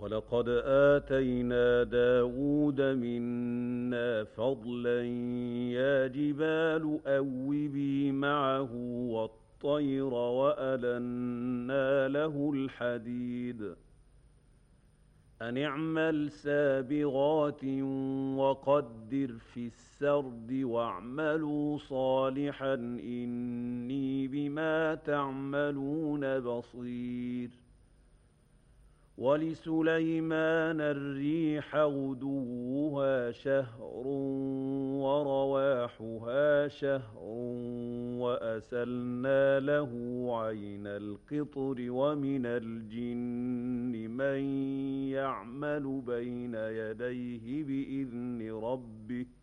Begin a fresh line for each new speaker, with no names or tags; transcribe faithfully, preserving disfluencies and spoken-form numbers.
وَلَقَدْ آتَيْنَا دَاوُودَ مِنَّا فَضْلًا يَا جِبَالُ أَوِّبِي مَعَهُ وَالطَّيْرَ وَأَلَنَّا لَهُ الْحَدِيدَ أَنِ اعْمَلْ سَابِغَاتٍ وَقَدِّرْ فِي السَّرْدِ وَاعْمَلُوا صَالِحًا إِنِّي بِمَا تَعْمَلُونَ بَصِيرٌ وَلِسُلَيْمَانَ الرِّيحَ غُدُوُّهَا شَهْرٌ وَرَوَاحُهَا شَهْرٌ وَأَسَلْنَا لَهُ عَيْنَ الْقِطْرِ وَمِنَ الْجِنِّ مَن يَعْمَلُ بَيْنَ يَدَيْهِ بِإِذْنِ رَبِّهِ